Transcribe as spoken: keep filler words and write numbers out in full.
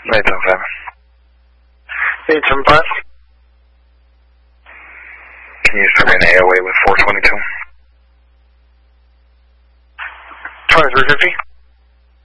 eight seven seven. eight seven five. Can you survey an A O A with four twenty-two? twenty-three fifty.